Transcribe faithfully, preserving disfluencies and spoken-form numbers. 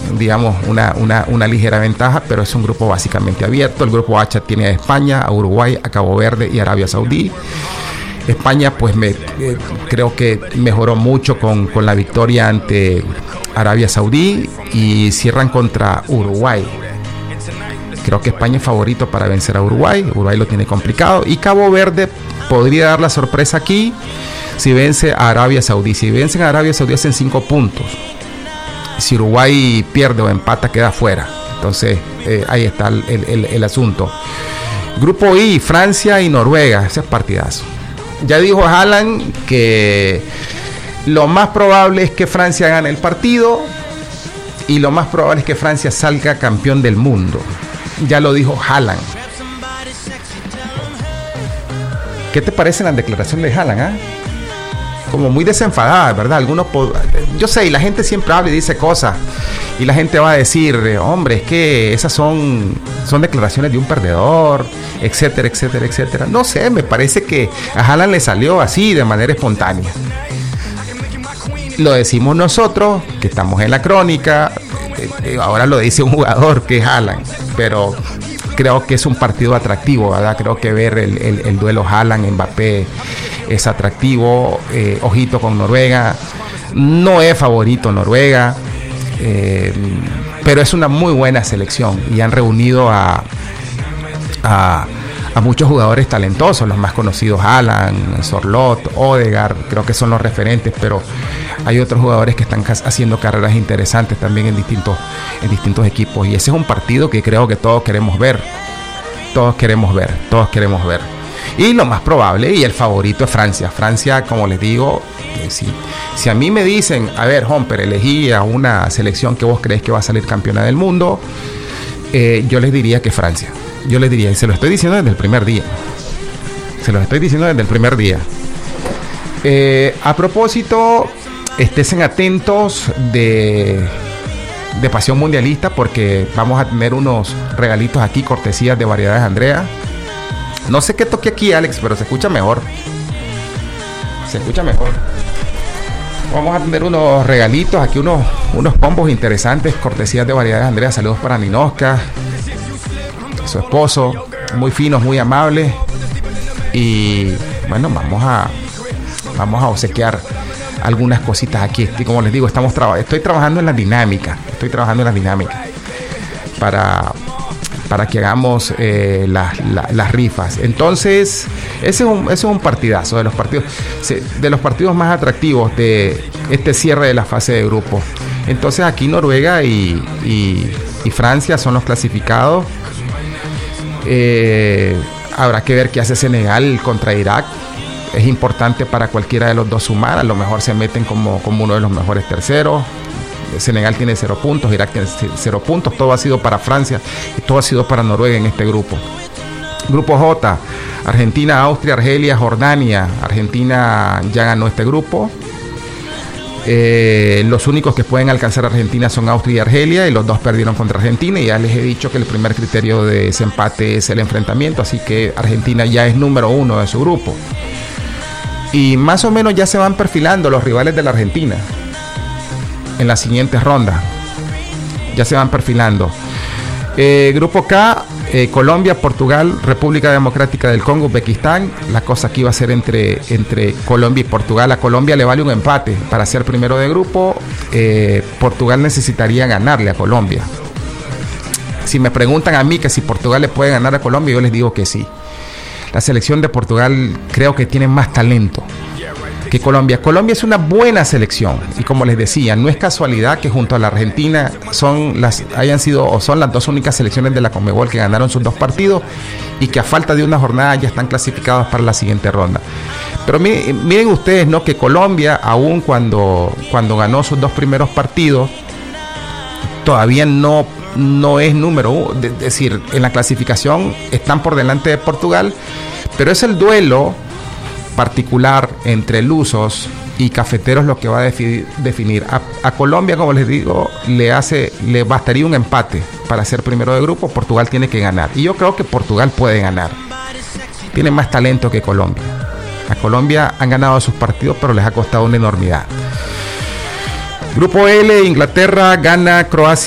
digamos, una, una, una ligera ventaja, pero es un grupo básicamente abierto. El grupo H tiene a España, a Uruguay, a Cabo Verde y Arabia Saudí. España, pues me, eh, creo que mejoró mucho con, con la victoria ante Arabia Saudí y cierran contra Uruguay. Creo que España es favorito para vencer a Uruguay. Uruguay lo tiene complicado. Y Cabo Verde podría dar la sorpresa aquí si vence a Arabia Saudí. Si vencen a Arabia Saudí hacen cinco puntos. Si Uruguay pierde o empata, queda fuera. Entonces, eh, ahí está el, el, el asunto. Grupo I, Francia y Noruega. Ese es partidazo. Ya dijo Haaland que lo más probable es que Francia gane el partido y lo más probable es que Francia salga campeón del mundo. Ya lo dijo Haaland. ¿Qué te parece la declaración de Haaland? ¿eh? Como muy desenfadada, ¿verdad? Algunos, yo sé, y la gente siempre habla y dice cosas y la gente va a decir, hombre, es que esas son, son declaraciones de un perdedor, etcétera, etcétera, etcétera. No sé, me parece que a Haaland le salió así, de manera espontánea. Lo decimos nosotros, que estamos en la crónica, ahora lo dice un jugador que es Haaland, pero creo que es un partido atractivo, ¿verdad? Creo que ver el, el, el duelo Haaland-Mbappé es atractivo. Eh, ojito con Noruega, no es favorito Noruega, eh, pero es una muy buena selección y han reunido a, a, a muchos jugadores talentosos, los más conocidos, Haaland, Sorloth, Odegaard, creo que son los referentes, pero hay otros jugadores que están haciendo carreras interesantes también en distintos, en distintos equipos, y ese es un partido que creo que todos queremos ver, todos queremos ver, todos queremos ver. Y lo más probable, y el favorito es Francia. Francia, como les digo, eh, si, si a mí me dicen, a ver, Homper, elegí a una selección que vos crees que va a salir campeona del mundo, eh, yo les diría que Francia. Yo les diría, y se lo estoy diciendo desde el primer día. Se lo estoy diciendo desde el primer día. Eh, a propósito, estén atentos de, de Pasión Mundialista, porque vamos a tener unos regalitos aquí, cortesías de Variedades Andrea. No sé qué toque aquí, Alex, pero se escucha mejor. Se escucha mejor. Vamos a tener unos regalitos aquí, unos, unos combos interesantes, cortesías de Variedades Andrea. Saludos para Ninoska, su esposo, muy finos, muy amables. Y bueno, vamos a vamos a obsequiar algunas cositas aquí. Y como les digo, estamos traba- estoy trabajando en la dinámica. Estoy trabajando en la dinámica para, para que hagamos eh, las, la, las rifas. Entonces, ese es, un, ese es un partidazo de los partidos, de los partidos más atractivos de este cierre de la fase de grupo. Entonces, aquí Noruega y, y, y Francia son los clasificados. Eh, habrá que ver qué hace Senegal contra Irak. Es importante para cualquiera de los dos sumar. A lo mejor se meten como, como uno de los mejores terceros. Senegal tiene cero puntos, Irak tiene cero puntos. Todo ha sido para Francia y todo ha sido para Noruega en este grupo. Grupo J, Argentina, Austria, Argelia, Jordania. Argentina ya ganó este grupo. Eh, los únicos que pueden alcanzar a Argentina son Austria y Argelia, y los dos perdieron contra Argentina, y ya les he dicho que el primer criterio de desempate es el enfrentamiento, así que Argentina ya es número uno de su grupo. Y más o menos ya se van perfilando los rivales de la Argentina en las siguientes rondas. Ya se van perfilando. Eh, grupo K, eh, Colombia, Portugal, República Democrática del Congo, Uzbekistán. La cosa aquí va a ser entre, entre Colombia y Portugal. A Colombia le vale un empate para ser primero de grupo. Eh, Portugal necesitaría ganarle a Colombia. Si me preguntan a mí que si Portugal le puede ganar a Colombia, yo les digo que sí. La selección de Portugal creo que tiene más talento que Colombia. Colombia es una buena selección, y como les decía, no es casualidad que junto a la Argentina son las hayan sido o son las dos únicas selecciones de la Conmebol que ganaron sus dos partidos y que a falta de una jornada ya están clasificados para la siguiente ronda. Pero miren, miren ustedes, ¿no?, que Colombia, aún cuando, cuando ganó sus dos primeros partidos, todavía no, no es número uno, es decir, en la clasificación están por delante de Portugal, pero es el duelo particular entre lusos y cafeteros lo que va a defi- definir a, a Colombia. Como les digo, le hace le bastaría un empate para ser primero de grupo. Portugal tiene que ganar, y yo creo que Portugal puede ganar, tiene más talento que Colombia. A Colombia han ganado sus partidos, pero les ha costado una enormidad. Grupo L, Inglaterra, Ghana, Croacia